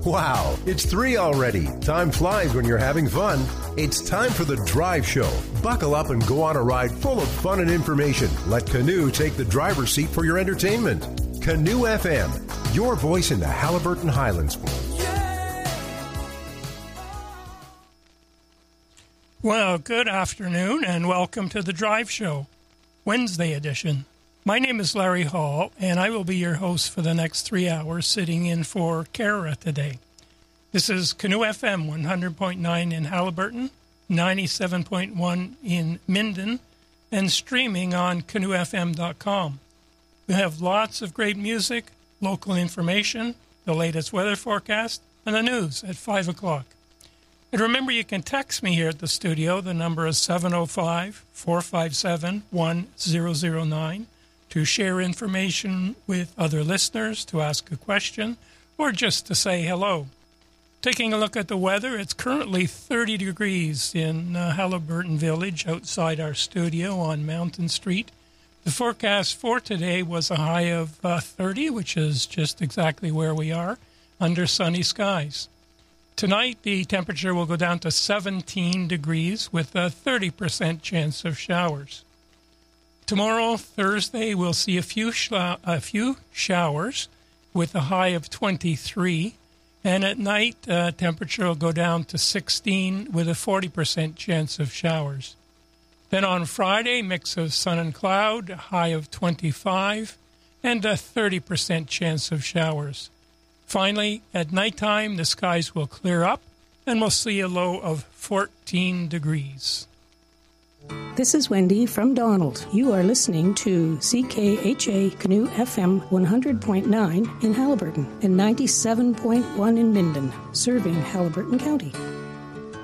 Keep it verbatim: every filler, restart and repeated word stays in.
Wow, it's three already. Time flies when you're having fun. It's time for the Drive Show. Buckle up and go on a ride full of fun and information. Let Canoe take the driver's seat for your entertainment. Canoe F M, your voice in the Haliburton Highlands. Well, good afternoon and welcome to the Drive Show, Wednesday edition. My name is Larry Hall, and I will be your host for the next three hours, sitting in for Kara today. This is Canoe F M one hundred point nine in Haliburton, ninety-seven point one in Minden, and streaming on canoe f m dot com. We have lots of great music, local information, the latest weather forecast, and the news at five o'clock. And remember, you can text me here at the studio. The number is seven oh five, four five seven, one zero zero nine. To share information with other listeners, to ask a question, or just to say hello. Taking a look at the weather, it's currently thirty degrees in uh, Haliburton Village outside our studio on Mountain Street. The forecast for today was a high of uh, thirty, which is just exactly where we are, under sunny skies. Tonight, the temperature will go down to seventeen degrees with a thirty percent chance of showers. Tomorrow, Thursday, we'll see a few sh- a few showers with a high of twenty-three. And at night, uh, temperature will go down to sixteen with a forty percent chance of showers. Then on Friday, mix of sun and cloud, a high of twenty-five, and a thirty percent chance of showers. Finally, at nighttime, the skies will clear up, and we'll see a low of fourteen degrees. This is Wendy from Donald. You are listening to C K H A Canoe F M one hundred point nine in Haliburton and ninety-seven point one in Minden, serving Haliburton County.